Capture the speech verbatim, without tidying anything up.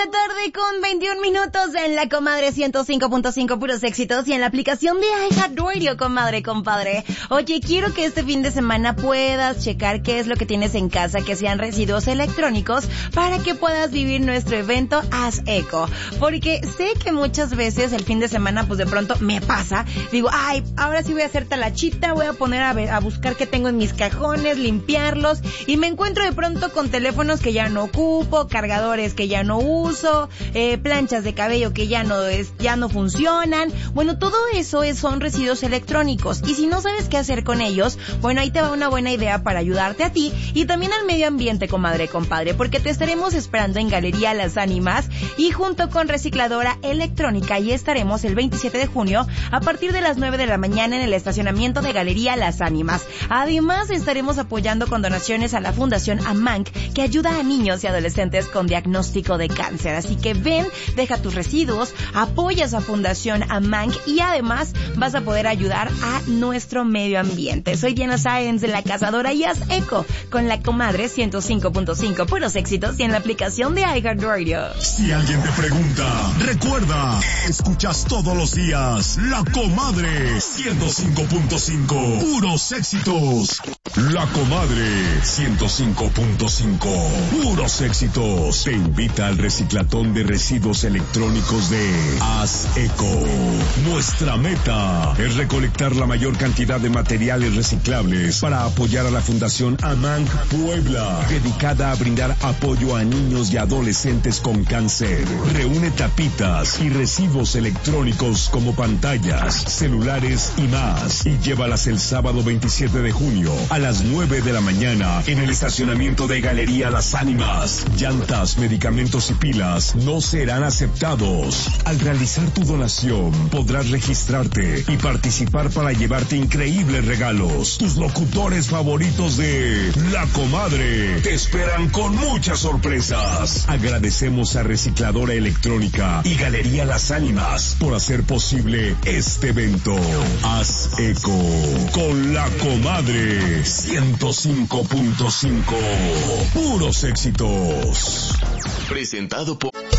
Tarde con veintiún minutos en la Comadre ciento cinco punto cinco puros éxitos y en la aplicación de iHeartRadio, comadre, compadre. Oye, quiero que este fin de semana puedas checar qué es lo que tienes en casa, que sean residuos electrónicos, para que puedas vivir nuestro evento Haz Eco. Porque sé que muchas veces el fin de semana, pues de pronto me pasa, digo, ay, ahora sí voy a hacer talachita, voy a poner a, ver, a buscar qué tengo en mis cajones, limpiarlos, y me encuentro de pronto con teléfonos que ya no ocupo, cargadores que ya no uso, Eh, planchas de cabello que ya no es, ya no funcionan. Bueno, todo eso es, son residuos electrónicos, y si no sabes qué hacer con ellos, bueno, ahí te va una buena idea para ayudarte a ti y también al medio ambiente, comadre, compadre, porque te estaremos esperando en Galería Las Ánimas y junto con Recicladora Electrónica, y estaremos el veintisiete de junio a partir de las nueve de la mañana en el estacionamiento de Galería Las Ánimas. Además, estaremos apoyando con donaciones a la Fundación AMANC, que ayuda a niños y adolescentes con diagnóstico de cáncer. Así que ven, deja tus residuos, apoyas a Fundación AMANC y además vas a poder ayudar a nuestro medio ambiente. Soy Diana Sáenz de La Cazadora y Haz Eco con la Comadre ciento cinco punto cinco puros éxitos y en la aplicación de iHeartRadio. Si alguien te pregunta, recuerda, escuchas todos los días La Comadre ciento cinco punto cinco puros éxitos. La Comadre ciento cinco punto cinco puros éxitos te invita al reciclatón de residuos electrónicos de Haz Eco. Nuestra meta es recolectar la mayor cantidad de materiales reciclables para apoyar a la Fundación AMANC Puebla, dedicada a brindar apoyo a niños y adolescentes con cáncer. Reúne tapitas y residuos electrónicos como pantallas, celulares y más, y llévalas el sábado veintisiete de junio a las nueve de la mañana en el estacionamiento de Galería Las Ánimas. Llantas, medicamentos y pilas no serán aceptados. Al realizar tu donación, podrás registrarte y participar para llevarte increíbles regalos. Tus locutores favoritos de La Comadre te esperan con muchas sorpresas. Agradecemos a Recicladora Electrónica y Galería Las Ánimas por hacer posible este evento. Haz Eco con La Comadre ciento cinco punto cinco puros éxitos. Presentado por